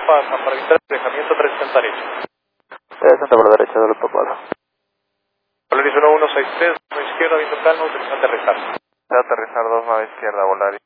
pasa para evitar el dejamiento 360 derecho. Santa por la derecha del Papado. Volaris 1163, izquierda, viento calmo, utilizando aterrizar. Aterrizar 2 nave izquierda, Volaris.